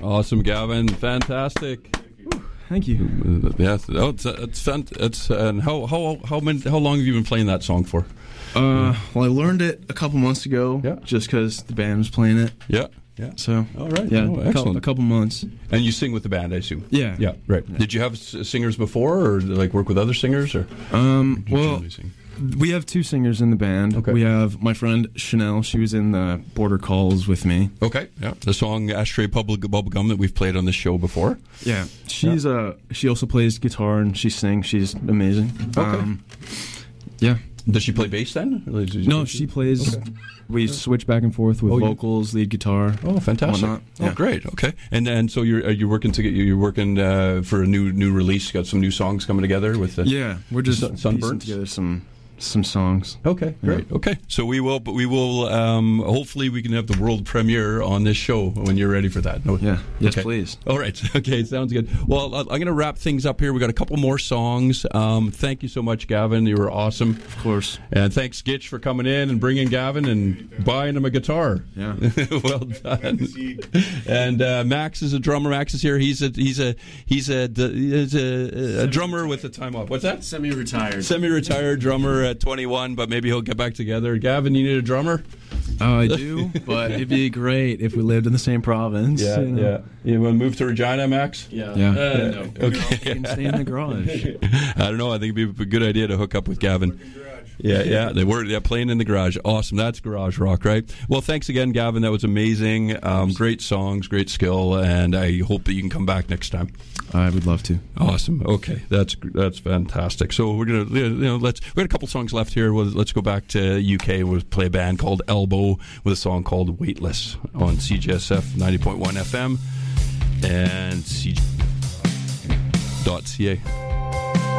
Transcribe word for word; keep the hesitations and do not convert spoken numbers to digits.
Awesome, Gavin. Fantastic. Thank you. Yes, oh, it's it's fun. It's and how how how many, how long have you been playing that song for? Uh, well, I learned it a couple months ago. Yeah. Just because the band was playing it. Yeah, yeah. So, all right. Yeah, oh, a, couple, excellent. a couple months. And you sing with the band, I assume. Yeah. Yeah, right. Yeah. Did you have s- singers before, or like work with other singers, or? Um. Well, we have two singers in the band. Okay. We have my friend Chanel. She was in the Border Calls with me. Okay. Yeah. The song "Ashtray Bubble Bubblegum" that we've played on this show before. Yeah. She's yeah. uh she also plays guitar and she sings. She's amazing. Okay. Um, yeah. Does she play bass then? No, she plays. Okay. We switch back and forth with oh, vocals, lead guitar. Oh, fantastic! Whatnot. Yeah. Oh, great. Okay, and and so you're are you working to get you're working uh, for a new new release? Got some new songs coming together with the yeah. We're just sun, piecing Sunburns together some some songs. Okay, great. Yeah. Okay, so we will, but we will. Um, hopefully, we can have the world premiere on this show when you're ready for that. No, yeah. Yes, okay. please. All right. Okay, sounds good. Well, I'm going to wrap things up here. We got a couple more songs. Um, thank you so much, Gavin. You were awesome. Of course. And thanks, Gitch, for coming in and bringing Gavin and buying him a guitar. Yeah. Well done. And uh, Max is a drummer. Max is here. He's a he's a he's a he's a, a drummer with a time off. What's that? Semi-retired. Semi-retired drummer at twenty-one, but maybe he'll get back together. Gavin, you need a drummer? Oh, I do, but it'd be great if we lived in the same province. Yeah, you know? yeah. You want to move to Regina, Max? Yeah. Yeah. Uh, yeah. No. Okay. You can stay in the garage. I don't know. I think it'd be a good idea to hook up with Gavin. Yeah, yeah, they were yeah, playing in the garage. Awesome. That's garage rock, right? Well, thanks again, Gavin. That was amazing. Um, great songs, great skill, and I hope that you can come back next time. I would love to. Awesome. Okay, that's that's fantastic. So we're gonna you know let's we got a couple songs left here. We'll, let's go back to U K. We'll play a band called Elbow with a song called Weightless on C G S F ninety point one F M and C G dot C A.